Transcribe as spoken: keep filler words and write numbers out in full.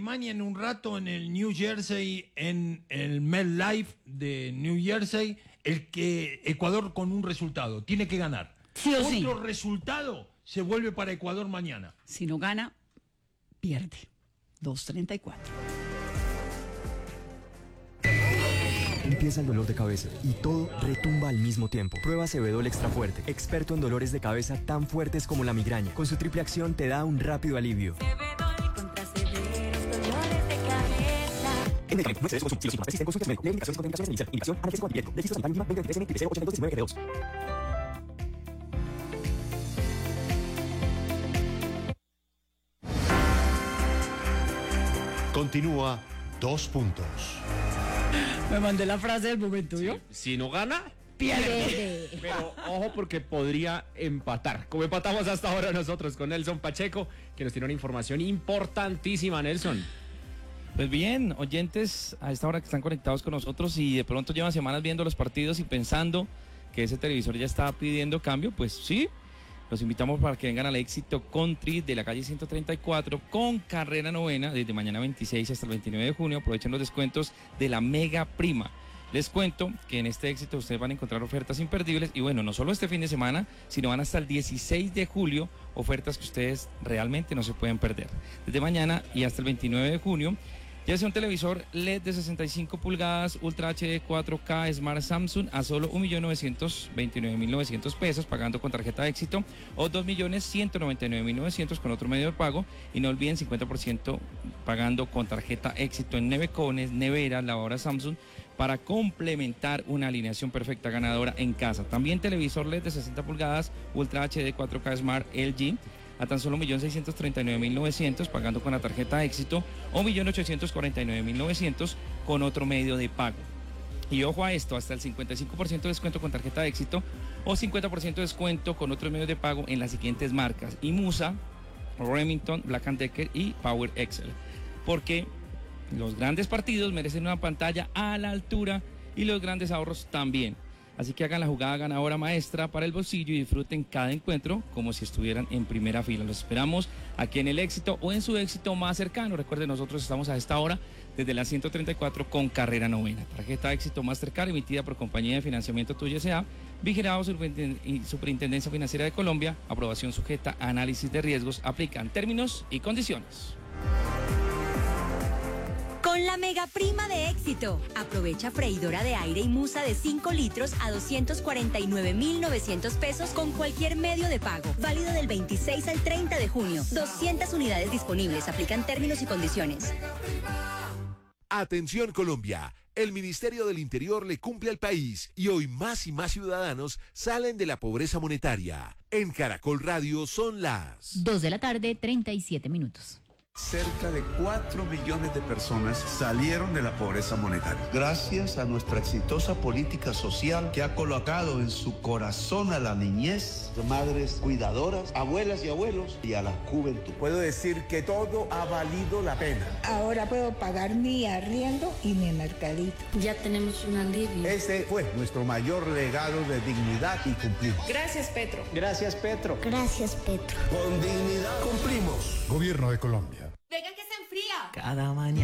Alemania en un rato en el New Jersey, en el MetLife de New Jersey, el que Ecuador con un resultado tiene que ganar. Sí o sí. Otro resultado se vuelve para Ecuador mañana. Si no gana, pierde. dos treinta y cuatro. Empieza el dolor de cabeza y todo retumba al mismo tiempo. Prueba Cebedol Extra Fuerte, experto en dolores de cabeza tan fuertes como la migraña. Con su triple acción te da un rápido alivio. Cebedol contra severos dolores de cabeza. En medicamentos, no excedes su consumo. Si los síntomas persisten, consulte a su médico. Lee indicaciones y contraindicaciones en iniciación, analgésico antipirético. Registro sanitario mínima veinte veintitrés N y ochenta y dos diecinueve G dos. Continúa Dos Puntos. Me mandé la frase del momento, ¿yo? Si no gana, Pierde. pero ojo porque podría empatar. Como empatamos hasta ahora nosotros con Nelson Pacheco, que nos tiene una información importantísima, Nelson. Pues bien, oyentes a esta hora que están conectados con nosotros y de pronto llevan semanas viendo los partidos y pensando que ese televisor ya está pidiendo cambio, pues sí, los invitamos para que vengan al Éxito Country de la calle ciento treinta y cuatro con carrera novena desde mañana veintiséis hasta el veintinueve de junio. Aprovechen los descuentos de la Mega Prima. Les cuento que en este Éxito ustedes van a encontrar ofertas imperdibles y bueno, no solo este fin de semana, sino van hasta el dieciséis de julio, ofertas que ustedes realmente no se pueden perder. Desde mañana y hasta el veintinueve de junio, ya sea un televisor L E D de sesenta y cinco pulgadas, Ultra H D cuatro K Smart Samsung a solo un millón novecientos veintinueve mil novecientos pesos pagando con tarjeta de Éxito o dos millones ciento noventa y nueve mil novecientos con otro medio de pago. Y no olviden cincuenta por ciento pagando con tarjeta Éxito en nevecones, neveras, lavadoras Samsung para complementar una alineación perfecta ganadora en casa. También televisor L E D de sesenta pulgadas, Ultra H D cuatro K Smart L G a tan solo un millón seiscientos treinta y nueve mil novecientos pagando con la tarjeta Éxito o un millón ochocientos cuarenta y nueve mil novecientos con otro medio de pago. Y ojo a esto, hasta el cincuenta y cinco por ciento de descuento con tarjeta de Éxito o cincuenta por ciento de descuento con otros medios de pago en las siguientes marcas: Imusa, Remington, Black and Decker y Power Excel. Porque los grandes partidos merecen una pantalla a la altura y los grandes ahorros también. Así que hagan la jugada ganadora maestra para el bolsillo y disfruten cada encuentro como si estuvieran en primera fila. Los esperamos aquí en el Éxito o en su Éxito más cercano. Recuerden, nosotros estamos a esta hora desde la ciento treinta y cuatro con carrera novena. Tarjeta Éxito Mastercard emitida por Compañía de Financiamiento Tuya S A, vigilado Superintendencia Financiera de Colombia, aprobación sujeta a análisis de riesgos, aplican términos y condiciones. Con la Mega Prima de Éxito, aprovecha freidora de aire Imusa de cinco litros a doscientos cuarenta y nueve mil novecientos pesos con cualquier medio de pago. Válido del veintiséis al treinta de junio. doscientas unidades disponibles. Aplican términos y condiciones. Atención Colombia, el Ministerio del Interior le cumple al país y hoy más y más ciudadanos salen de la pobreza monetaria. En Caracol Radio son las dos de la tarde, treinta y siete minutos. Cerca de cuatro millones de personas salieron de la pobreza monetaria. Gracias a nuestra exitosa política social que ha colocado en su corazón a la niñez, madres cuidadoras, abuelas y abuelos y a la juventud. Puedo decir que todo ha valido la pena. Ahora puedo pagar mi arriendo y mi mercadito. Ya tenemos un alivio. Ese fue nuestro mayor legado de dignidad y cumplimos. Gracias, Petro. Gracias, Petro. Gracias, Petro. Con dignidad cumplimos. Gobierno de Colombia. Venga que se enfría. Cada mañana.